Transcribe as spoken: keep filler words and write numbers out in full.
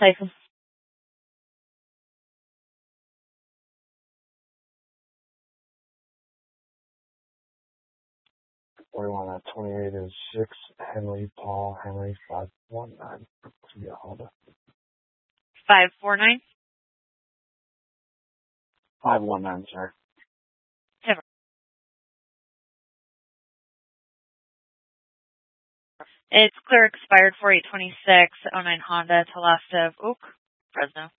Cycle. forty-one at twenty-eight is six. Henry, Paul, Henry, five one nine. Yeah, Honda. five four nine. five one nine, sorry. It's clear expired for eight twenty-six oh nine Honda to last of Oak, Fresno.